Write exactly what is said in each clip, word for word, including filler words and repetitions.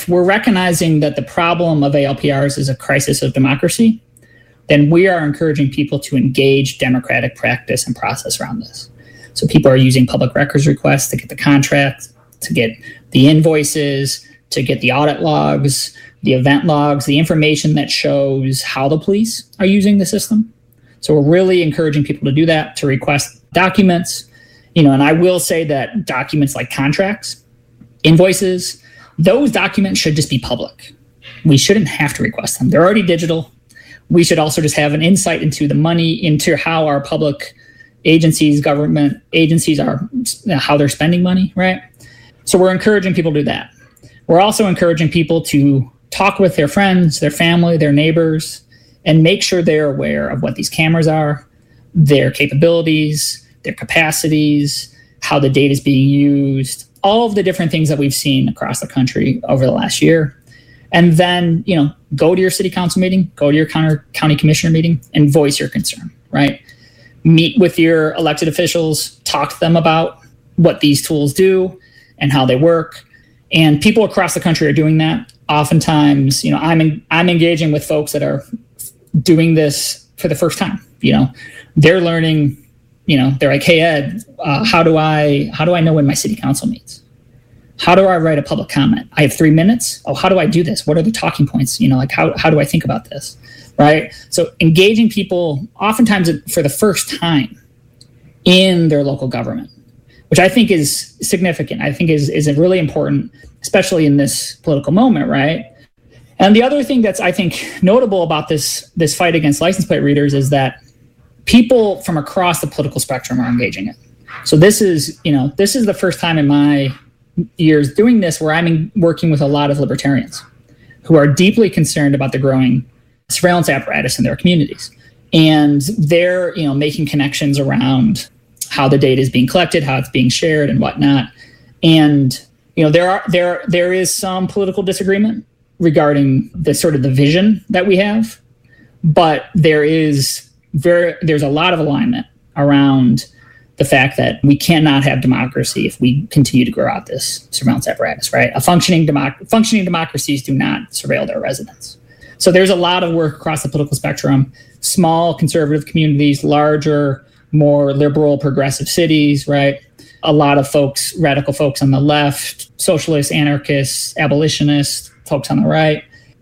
if we're recognizing that the problem of A L P Rs is a crisis of democracy, then we are encouraging people to engage democratic practice and process around this. So people are using public records requests to get the contract, to get the invoices, to get the audit logs, the event logs, the information that shows how the police are using the system. So we're really encouraging people to do that, to request documents. You know, and I will say that documents like contracts, invoices, those documents should just be public. We shouldn't have to request them. They're already digital. We should also just have an insight into the money, into how our public agencies, government agencies are, how they're spending money, right? So we're encouraging people to do that. We're also encouraging people to talk with their friends, their family, their neighbors, and make sure they're aware of what these cameras are, their capabilities, their capacities, how the data is being used, all of the different things that we've seen across the country over the last year. And then, you know, go to your city council meeting, go to your county commissioner meeting and voice your concern, right? Meet with your elected officials, talk to them about what these tools do and how they work. And people across the country are doing that. Oftentimes, you know, I'm in, I'm engaging with folks that are doing this for the first time. You know, they're learning, you know, they're like, hey, Ed, uh, how do I how do I know when my city council meets? How do I write a public comment? I have three minutes. Oh, how do I do this? What are the talking points? You know, like how, how do I think about this? Right. So engaging people oftentimes for the first time in their local government, which I think is significant. I think is, is really important, especially in this political moment. Right. And the other thing that's, I think, notable about this, this fight against license plate readers is that people from across the political spectrum are engaging it. So this is, you know, this is the first time in my years doing this where I'm in, working with a lot of libertarians who are deeply concerned about the growing surveillance apparatus in their communities. And they're, you know, making connections around how the data is being collected, how it's being shared and whatnot. And, you know, there are there there is some political disagreement regarding the sort of the vision that we have, but there is very there's a lot of alignment around the fact that we cannot have democracy if we continue to grow out this surveillance apparatus, right? A functioning democ- functioning democracies do not surveil their residents. So there's a lot of work across the political spectrum, small conservative communities, larger, more liberal, progressive cities, right? A lot of folks, radical folks on the left, socialists, anarchists, abolitionists, folks on the right.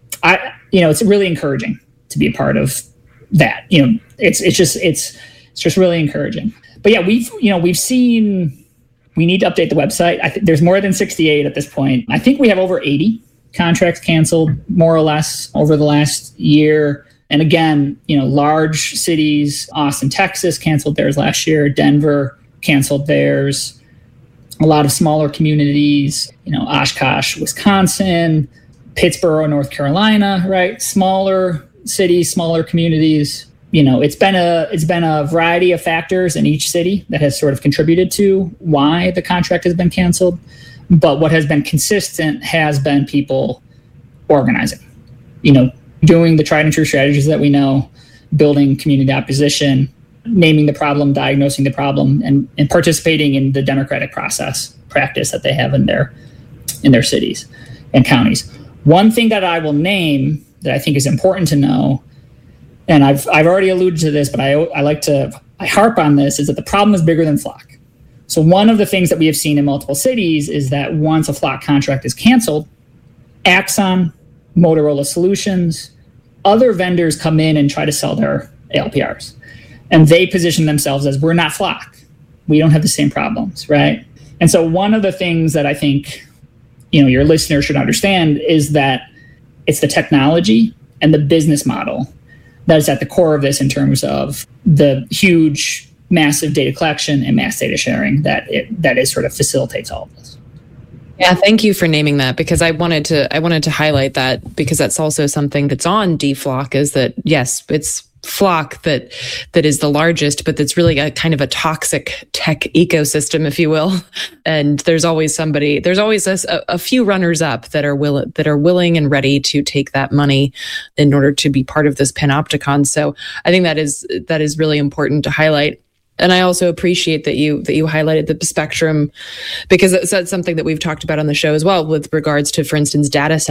I, you know, it's really encouraging to be a part of that. You know, it's it's just it's it's just really encouraging. But yeah, we've, you know, we've seen, we need to update the website. I think there's more than sixty-eight at this point. I think we have over eighty contracts canceled, more or less, over the last year. And again, you know, large cities, Austin, Texas canceled theirs last year. Denver canceled theirs. A lot of smaller communities, you know, Oshkosh, Wisconsin, Pittsburgh, North Carolina, right? Smaller cities, smaller communities. You know, it's been a it's been a variety of factors in each city that has sort of contributed to why the contract has been canceled. But what has been consistent has been people organizing, you know, doing the tried and true strategies that we know, building community opposition, naming the problem, diagnosing the problem, and, and participating in the democratic process practice that they have in their in their cities and counties. One thing that I will name that I think is important to know, and I've I've already alluded to this, but I I like to I harp on this, is that the problem is bigger than Flock. So one of the things that we have seen in multiple cities is that once a Flock contract is canceled, Axon, Motorola Solutions, other vendors come in and try to sell their A L P Rs. And they position themselves as, we're not Flock. We don't have the same problems, right? And so one of the things that I think, you know, your listeners should understand is that it's the technology and the business model that is at the core of this in terms of the huge, massive data collection and mass data sharing that it, that is sort of facilitates all of this. Yeah, thank you for naming that, because I wanted to I wanted to highlight that, because that's also something that's on D Flock, is that, yes, it's Flock that that is the largest, but that's really a kind of a toxic tech ecosystem, if you will. And there's always somebody, there's always a, a few runners up that are will that are willing and ready to take that money in order to be part of this panopticon. So I think that is that is really important to highlight. And I also appreciate that you that you highlighted the spectrum, because that's something that we've talked about on the show as well with regards to, for instance, data centers.